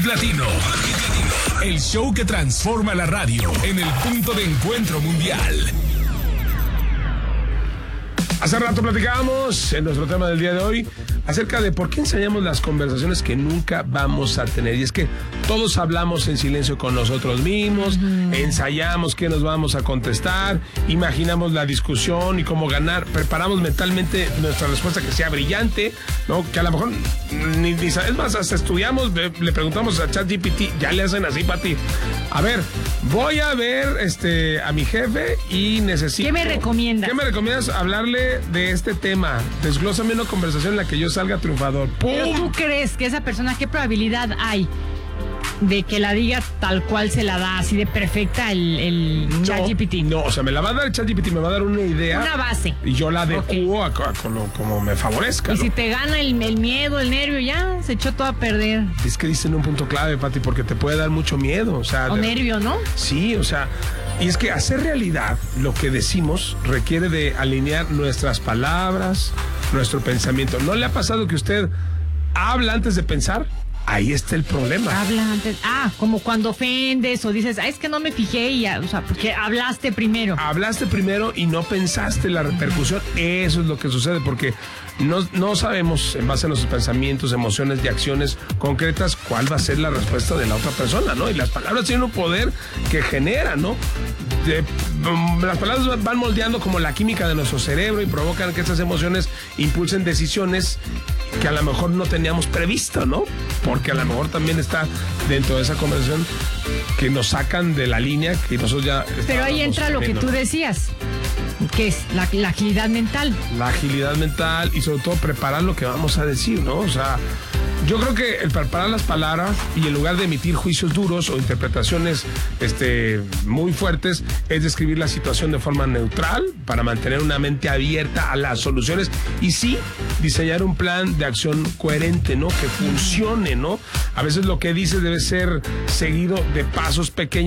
Latino. El show que transforma la radio en el punto de encuentro mundial. Hace rato platicábamos en nuestro tema del día de hoy acerca de por qué ensayamos las conversaciones que nunca vamos a tener. Y es que todos hablamos en silencio con nosotros mismos, ensayamos qué nos vamos a contestar, imaginamos la discusión y cómo ganar, preparamos mentalmente nuestra respuesta que sea brillante, ¿no? Que a lo mejor ni sabes más, hasta estudiamos, le preguntamos a ChatGPT, ya le hacen así para ti. A ver, voy a ver a mi jefe y necesito... ¿Qué me recomiendas? ¿Qué me recomiendas hablarle de este tema? Desglósame una conversación en la que yo salga triunfador. ¡Pum! Pero tú crees que esa persona, ¿qué probabilidad hay de que la diga tal cual se la da, así de perfecta el ChatGPT? No, o sea, me la va a dar el ChatGPT, me va a dar una idea. Una base. Y yo la adecuo a como me favorezca, Y ¿no? si te gana el miedo, el nervio, ya se echó todo a perder. Es que dicen un punto clave, Pati, porque te puede dar mucho miedo, o sea... O nervio, ¿no? Sí, o sea, y es que hacer realidad lo que decimos requiere de alinear nuestras palabras, nuestro pensamiento. ¿No le ha pasado que usted habla antes de pensar? Ahí está el problema. Habla antes. Como cuando ofendes o dices, es que no me fijé y ya, o sea, porque hablaste primero. Hablaste primero y no pensaste la repercusión. Eso es lo que sucede, porque no sabemos, en base a nuestros pensamientos, emociones y acciones concretas, cuál va a ser la respuesta de la otra persona, ¿no? Y las palabras tienen un poder que genera, ¿no? Las palabras van moldeando como la química de nuestro cerebro y provocan que estas emociones impulsen decisiones que a lo mejor no teníamos previsto, ¿no? Porque a lo mejor también está dentro de esa conversación que nos sacan de la línea que nosotros ya... Pero ahí entra lo que tú decías, que es la agilidad mental. La agilidad mental y sobre todo preparar lo que vamos a decir, ¿no? O sea, yo creo que el preparar las palabras y en lugar de emitir juicios duros o interpretaciones muy fuertes, es describir la situación de forma neutral para mantener una mente abierta a las soluciones y sí diseñar un plan de acción coherente, ¿no? Que funcione, ¿no? A veces lo que dices debe ser seguido de pasos pequeños